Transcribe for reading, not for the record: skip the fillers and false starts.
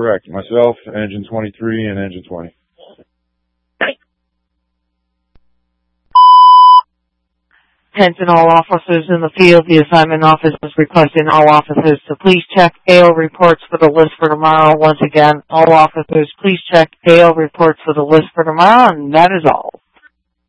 correct. Myself, Engine 23, and Engine 20. Attention all officers in the field. The assignment office is requesting all officers to please check AO reports for the list for tomorrow. Once again, all officers, please check AO reports for the list for tomorrow, and that is all.